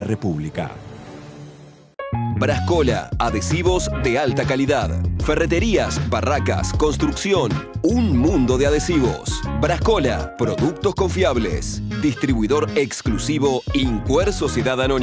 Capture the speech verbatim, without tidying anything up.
República. Brascola, adhesivos de alta calidad. Ferreterías, barracas, construcción. Un mundo de adhesivos. Brascola, productos confiables. Distribuidor exclusivo Incuer Sociedad Anónima.